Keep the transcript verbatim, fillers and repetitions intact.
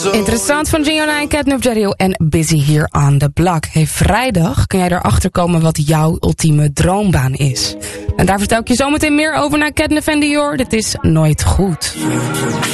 Interessant van Gino en Catnip Jario en Busy Here on the Block. Hey, vrijdag kun jij erachter komen wat jouw ultieme droombaan is. En daar vertel ik je zometeen meer over naar Catnip en Dior. Dit is Nooit Goed.